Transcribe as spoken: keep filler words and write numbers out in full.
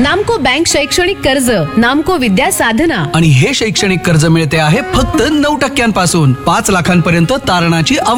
नामको बँक शैक्षणिक कर्ज, नामको विद्या साधना. आणि हे शैक्षणिक कर्ज मिळते आहे फक्त नऊ टक्क्यांपासून पाच लाखांपर्यंत तारणाची